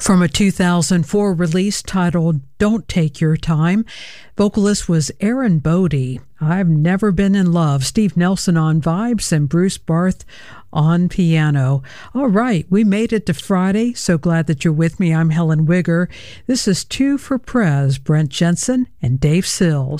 From a 2004 release titled Don't Take Your Time, vocalist was Aaron Bodie. I've Never Been in Love, Steve Nelson on vibes, and Bruce Barth on piano. All right, we made it to Friday. So glad that you're with me. I'm Helen Wigger. This is Two for Prez, Brent Jensen and Dave Sills.